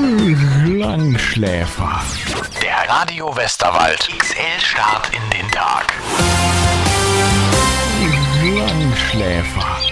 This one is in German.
Langschläfer. Der Radio Westerwald XL Start in den Tag. Langschläfer.